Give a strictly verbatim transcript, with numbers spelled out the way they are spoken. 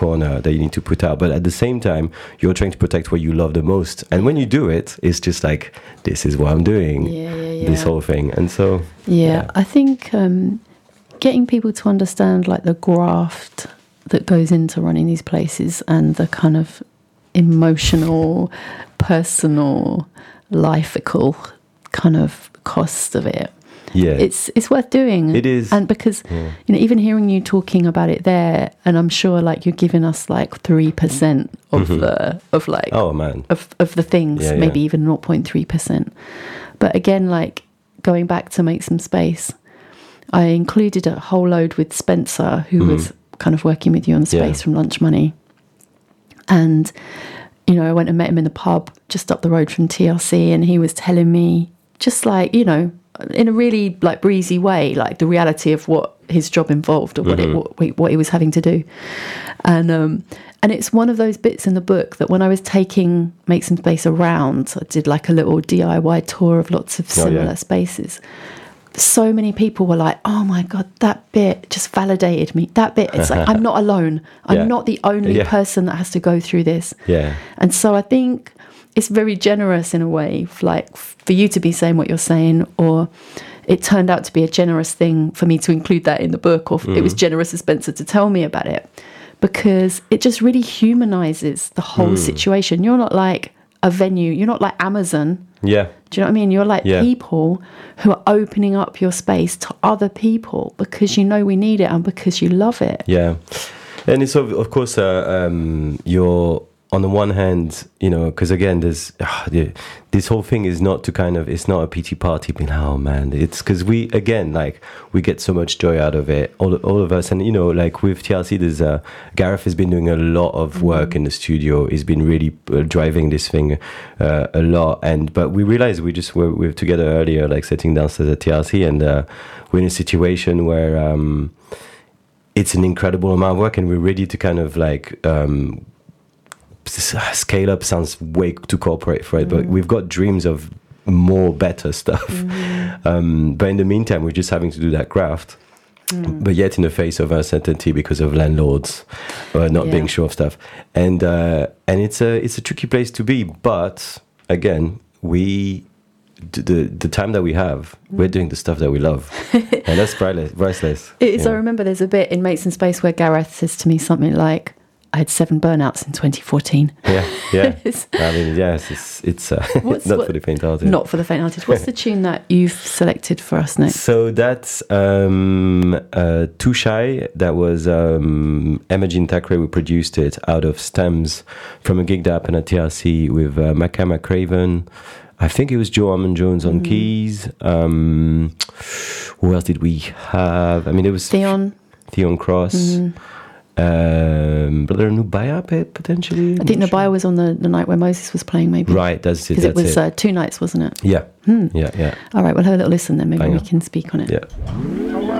corner that you need to put out, but at the same time you're trying to protect what you love the most, and when you do it, it's just like, this is what I'm doing. Yeah, yeah, yeah. This whole thing. And so yeah, yeah. I think um, getting people to understand like the graft that goes into running these places and the kind of emotional, personal, lifeical kind of cost of it. Yeah, it's it's worth doing. It is. And because yeah. you know, even hearing you talking about it there, and I'm sure like you're giving us like three percent of mm-hmm. the of like oh man of of the things, yeah, maybe yeah. even zero point three percent. But again, like going back to Make Some Space, I included a whole load with Spencer, who mm-hmm. was kind of working with you on the space yeah. from Lunch Money. And you know, I went and met him in the pub just up the road from T R C, and he was telling me just like, you know, in a really like breezy way, like the reality of what his job involved or what mm-hmm. it what, what he was having to do. And um and it's one of those bits in the book that when I was taking Make Some Space around, I did like a little D I Y tour of lots of similar oh, yeah. spaces. So many people were like, oh my God, that bit just validated me. That bit, it's like, I'm not alone. I'm yeah. not the only yeah. person that has to go through this. Yeah. And so I think it's very generous in a way, like for you to be saying what you're saying, or it turned out to be a generous thing for me to include that in the book, or mm. it was generous of Spencer to tell me about it, because it just really humanizes the whole mm. situation. You're not like a venue. You're not like Amazon. Yeah. Do you know what I mean? You're like yeah. people who are opening up your space to other people because you know we need it and because you love it. Yeah. And it's, of, of course, uh, um, you're... on the one hand, you know, because again, there's uh, the, this whole thing is not to kind of, it's not a pity party being, oh man, it's because we, again, like, we get so much joy out of it, all, all of us. And, you know, like with T L C, there's uh, Gareth has been doing a lot of work mm-hmm. in the studio. He's been really uh, driving this thing uh, a lot. And, but we realized we just were, we were together earlier, like sitting downstairs at T L C, and uh, we're in a situation where um, it's an incredible amount of work, and we're ready to kind of like, um, scale up sounds way too corporate for it, mm. but we've got dreams of more better stuff. Mm. Um, but in the meantime, we're just having to do that graft. Mm. But yet in the face of uncertainty because of landlords uh, not yeah. being sure of stuff. And uh, and it's a it's a tricky place to be. But again, we the the time that we have, mm. we're doing the stuff that we love. And that's priceless. priceless it is. I remember there's a bit in Make Some Space where Gareth says to me something like, I had seven burnouts in twenty fourteen. Yeah, yeah. I mean, yes, it's it's uh, not what, for the faint-hearted. Not for the faint-hearted. What's the tune that you've selected for us next? So that's um, uh, Too Shy. That was um, Emma Jean Thackeray, who produced it out of stems from a gig that happened at T L C with uh, Macca McCraven. I think it was Joe Armand-Jones on mm. keys. Um, who else did we have? I mean, it was Theon. Theon Cross. Mm. Um, but there are Nubaya potentially. I think Nubaya was on the, the night where Moses was playing, maybe. Right, that's it. Because it was it. Uh, two nights, wasn't it? Yeah. Hmm. Yeah, yeah. All right, we'll have a little listen then. Maybe Bang we on. can speak on it. Yeah.